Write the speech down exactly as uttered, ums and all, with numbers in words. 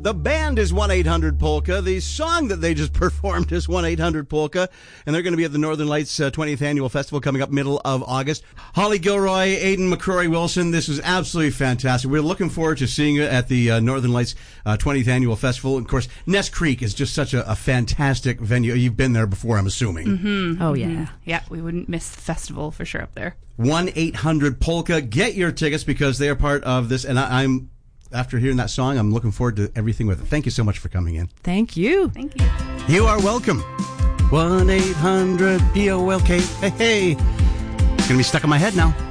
The band is one eight hundred Polka. The song that they just performed is one eight hundred Polka. And they're going to be at the Northern Lights uh, twentieth Annual Festival coming up middle of August. Holly Gilroy, Aidan McCrory Wilson, this is absolutely fantastic. We're looking forward to seeing you at the uh, Northern Lights uh, twentieth Annual Festival. And of course, Ness Creek is just such a, a fantastic venue. You've been there before, I'm assuming. Mm-hmm. Oh, yeah. Mm-hmm. Yeah, we wouldn't miss the festival for sure up there. one eight hundred Polka. Get your tickets because they are part of this. And I, I'm, after hearing that song, I'm looking forward to everything with it. Thank you so much for coming in. Thank you. Thank you. You are welcome. one eight hundred P O L K. Hey, hey. It's going to be stuck in my head now.